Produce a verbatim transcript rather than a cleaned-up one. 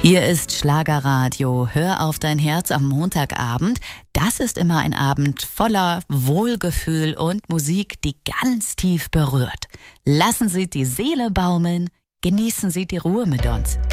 Hier ist Schlagerradio. Hör auf dein Herz am Montagabend. Das ist immer ein Abend voller Wohlgefühl und Musik, die ganz tief berührt. Lassen Sie die Seele baumeln, genießen Sie die Ruhe mit uns.